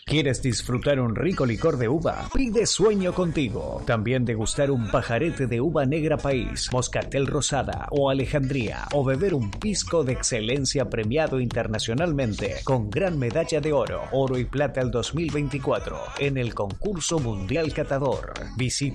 ¿Quieres disfrutar un rico licor de uva? Pide Sueño Contigo. También degustar un pajarete de uva negra país, moscatel rosada o alejandría, o beber un pisco de excelencia premiado internacionalmente con gran medalla de oro y plata el 2024 en el concurso mundial catador. Visita